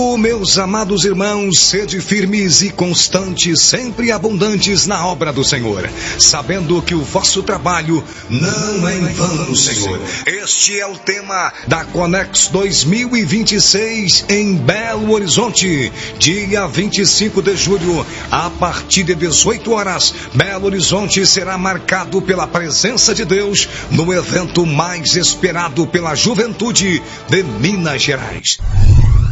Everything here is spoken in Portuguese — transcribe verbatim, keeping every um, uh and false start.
Meus amados irmãos, sede firmes e constantes, sempre abundantes na obra do Senhor, sabendo que o vosso trabalho não é em vão no Senhor. Este é o tema da Conex dois mil e vinte e seis em Belo Horizonte, dia vinte e cinco de julho, a partir de dezoito horas. Belo Horizonte será marcado pela presença de Deus no evento mais esperado pela juventude de Minas Gerais.